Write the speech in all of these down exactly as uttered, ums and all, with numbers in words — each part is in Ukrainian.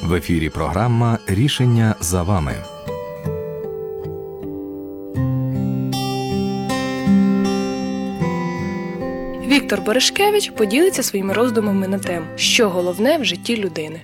В ефірі програма «Рішення за вами». Віктор Берешкевич поділиться своїми роздумами на тему «Що головне в житті людини?».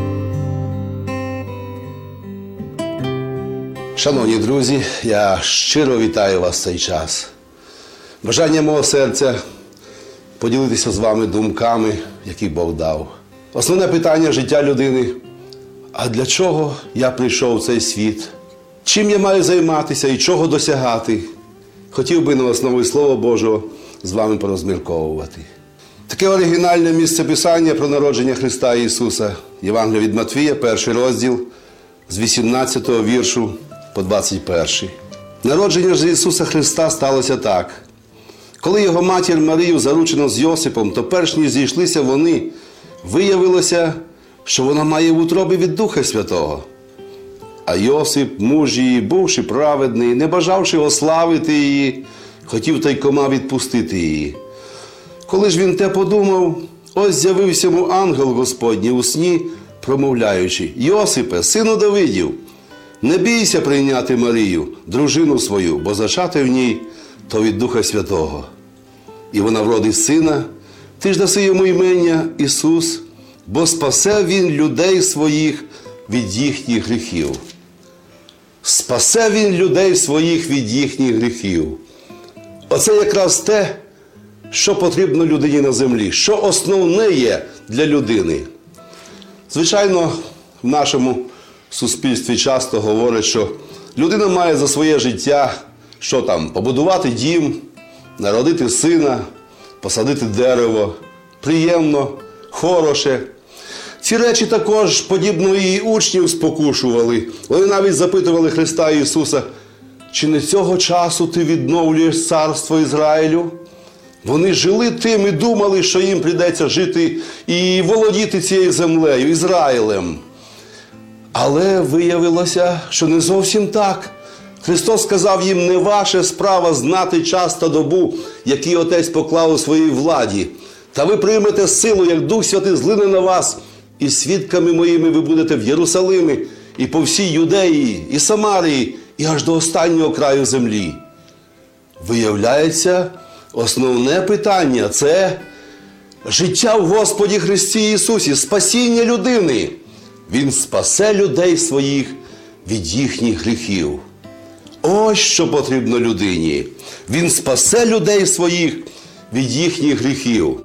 Шановні друзі, я щиро вітаю вас в цей час. Бажання мого серця – поділитися з вами думками, які Бог дав. Основне питання життя людини – а для чого я прийшов в цей світ? Чим я маю займатися і чого досягати? Хотів би на основі Слова Божого з вами порозмірковувати. Таке оригінальне місцеписання про народження Христа Ісуса. Євангелія від Матвія, перший розділ, з вісімнадцятого віршу по двадцять перший. Народження ж Ісуса Христа сталося так. Коли його матір Марію заручено з Йосипом, то перш ніж зійшлися вони, виявилося, що вона має в утробі від Духа Святого. А Йосип, муж її, бувши праведний, не бажавши ославити її, хотів тайкома відпустити її. Коли ж він те подумав, ось з'явився йому ангел Господній у сні, промовляючи: «Йосипе, сину Давидів, не бійся прийняти Марію, дружину свою, бо зачати в ній то від Духа Святого. І вона вродить сина, ти ж даси йому імення Ісус, бо спасе він людей своїх від їхніх гріхів». Спасе він людей своїх від їхніх гріхів. Оце якраз те, що потрібно людині на землі, що основне є для людини. Звичайно, в нашому суспільстві часто говорять, що людина має за своє життя, що там, побудувати дім, народити сина, посадити дерево. Приємно, хороше. Ці речі також, подібно, і учнів спокушували. Вони навіть запитували Христа Ісуса: «Чи не цього часу ти відновлюєш царство Ізраїлю?» Вони жили тим і думали, що їм прийдеться жити і володіти цією землею, Ізраїлем. Але виявилося, що не зовсім так. Христос сказав їм: «Не ваша справа знати час та добу, який Отець поклав у своїй владі. Та ви приймете силу, як Дух Святий злине на вас, і свідками моїми ви будете в Єрусалимі, і по всій Юдеї, і Самарії, і аж до останнього краю землі». Виявляється, основне питання – це життя в Господі Христі Ісусі, спасіння людини. Він спасе людей своїх від їхніх гріхів. Ось що потрібно людині. Він спасе людей своїх від їхніх гріхів.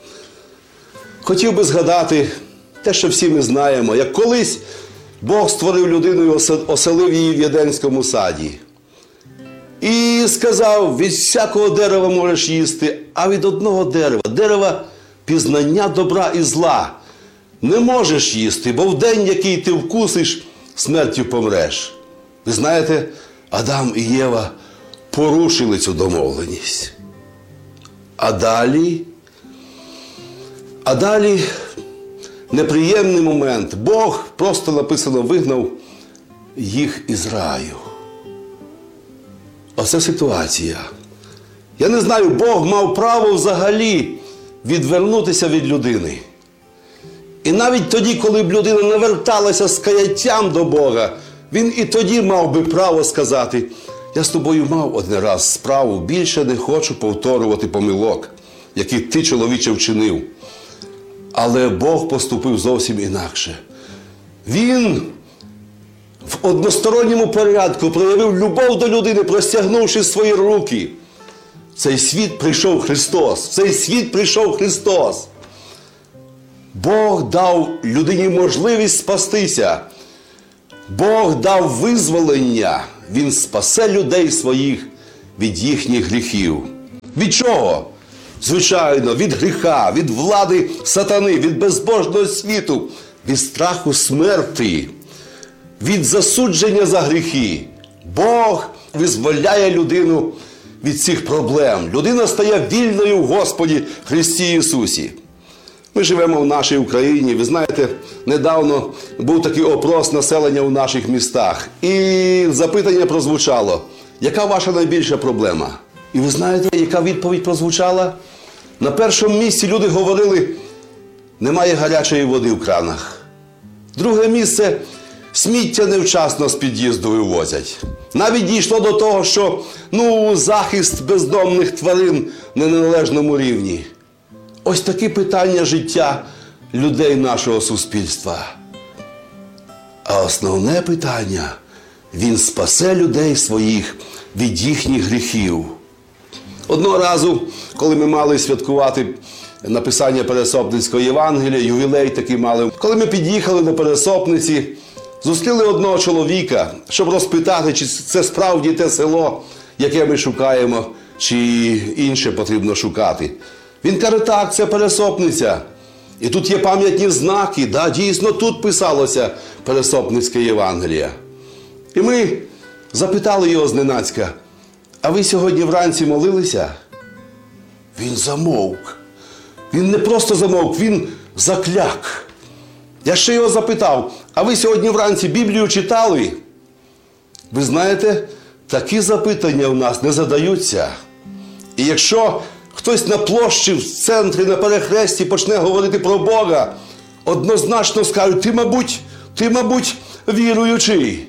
Хотів би згадати те, що всі ми знаємо, як колись Бог створив людину і оселив її в Єдемському саді. І сказав: «Від всякого дерева можеш їсти, а від одного дерева, дерева пізнання добра і зла, не можеш їсти, бо в день, який ти вкусиш, смертю помреш». Ви знаєте, Адам і Єва порушили цю домовленість. А далі, а далі неприємний момент. Бог, просто написано, вигнав їх із раю. Оце ситуація. Я не знаю, Бог мав право взагалі відвернутися від людини. І навіть тоді, коли б людина не верталася з каяттям до Бога, він і тоді мав би право сказати: «Я з тобою мав один раз справу, більше не хочу повторювати помилок, які ти, чоловіче, вчинив». Але Бог поступив зовсім інакше. Він в односторонньому порядку проявив любов до людини, простягнувши свої руки. В цей світ прийшов Христос. В цей світ прийшов Христос. Бог дав людині можливість спастися. Бог дав визволення. Він спасе людей своїх від їхніх гріхів. Від чого? Звичайно, від гріха, від влади сатани, від безбожного світу, від страху смерті, від засудження за гріхи. Бог визволяє людину від цих проблем. Людина стає вільною в Господі Христі Ісусі. Ми живемо в нашій Україні. Ви знаєте, недавно був такий опрос населення в наших містах. І запитання прозвучало: яка ваша найбільша проблема? І ви знаєте, яка відповідь прозвучала? На першому місці люди говорили: немає гарячої води в кранах. Друге місце – сміття невчасно з під'їзду вивозять. Навіть дійшло до того, що ну, захист бездомних тварин на неналежному рівні. Ось такі питання життя людей нашого суспільства. А основне питання – він спасе людей своїх від їхніх гріхів. Одного разу, коли ми мали святкувати написання Пересопницького Євангелія, ювілей такий мали, коли ми під'їхали до Пересопниці, зустріли одного чоловіка, щоб розпитати, чи це справді те село, яке ми шукаємо, чи інше потрібно шукати. Він каже, так, це Пересопниця. І тут є пам'ятні знаки, да, дійсно тут писалося Пересопницьке Євангеліє. І ми запитали його зненацька, а ви сьогодні вранці молилися? Він замовк. Він не просто замовк, він закляк. Я ще його запитав, а ви сьогодні вранці Біблію читали? Ви знаєте, такі запитання у нас не задаються. І якщо хтось на площі, в центрі, на перехресті почне говорити про Бога, однозначно скажуть, ти, мабуть, ти, мабуть, віруючий.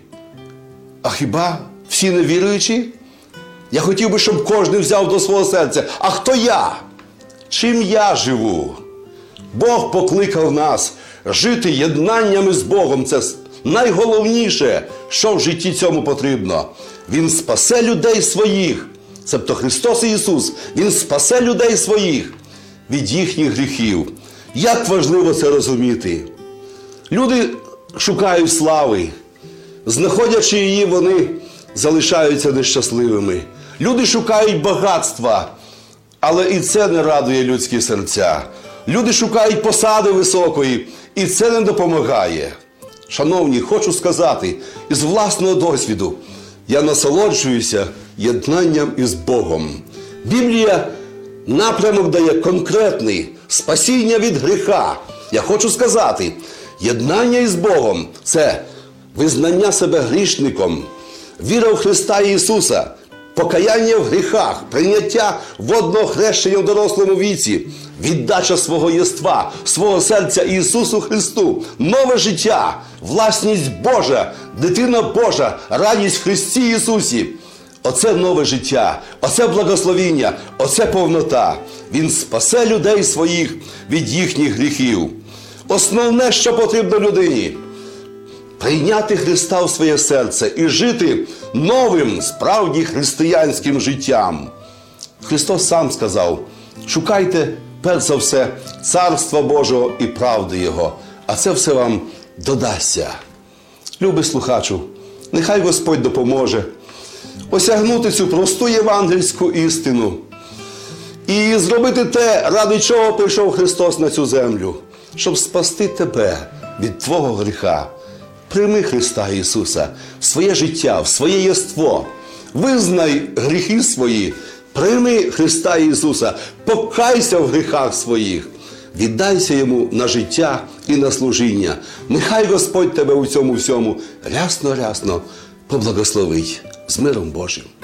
А хіба всі не віруючі? Я хотів би, щоб кожен взяв до свого серця. А хто я? Чим я живу? Бог покликав нас жити єднаннями з Богом. Це найголовніше, що в житті цьому потрібно. Він спасе людей своїх. Себто Христос Ісус, Він спасе людей своїх від їхніх гріхів. Як важливо це розуміти? Люди шукають слави. Знаходячи її, вони залишаються нещасливими. Люди шукають багатства, але і це не радує людські серця. Люди шукають посади високої, і це не допомагає. Шановні, хочу сказати, із власного досвіду, я насолоджуюся єднанням із Богом. Біблія напрямок дає конкретний – спасіння від гріха. Я хочу сказати, єднання із Богом – це визнання себе грішником, віра в Христа Ісуса, покаяння в гріхах, прийняття водного хрещення в дорослому віці, віддача свого єства, свого серця Ісусу Христу, нове життя, власність Божа, дитина Божа, радість в Христі Ісусі. Оце нове життя, оце благословіння, оце повнота. Він спасе людей своїх від їхніх гріхів. Основне, що потрібно людині – прийняти Христа в своє серце і жити новим, справді християнським життям. Христос сам сказав, шукайте, перш за все, Царства Божого і правди Його, а це все вам додасться. Любий слухачу, нехай Господь допоможе осягнути цю просту євангельську істину і зробити те, ради чого прийшов Христос на цю землю, щоб спасти тебе від твого гріха. Прийми Христа Ісуса в своє життя, в своє єство. Визнай гріхи свої, прийми Христа Ісуса, покайся в гріхах своїх, віддайся Йому на життя і на служіння. Нехай Господь тебе у цьому всьому рясно-рясно поблагословить. З миром Божим.